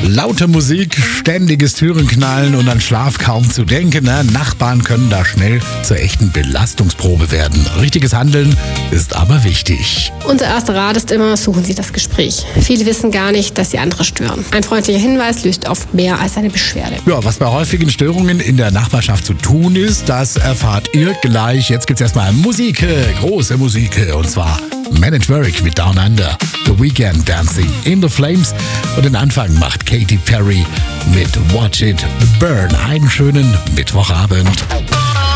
Laute Musik, ständiges Türenknallen und an Schlaf kaum zu denken. Nachbarn können da schnell zur echten Belastungsprobe werden. Richtiges Handeln ist aber wichtig. Unser erster Rat ist immer, suchen Sie das Gespräch. Viele wissen gar nicht, dass sie andere stören. Ein freundlicher Hinweis löst oft mehr als eine Beschwerde. Ja, was bei häufigen Störungen in der Nachbarschaft zu tun ist, das erfahrt ihr gleich. Jetzt gibt's erstmal Musik, große Musik, und zwar Man at Work mit Down Under, The Weeknd Dancing in the Flames und den Anfang macht Katy Perry mit Watch It Burn. Einen schönen Mittwochabend.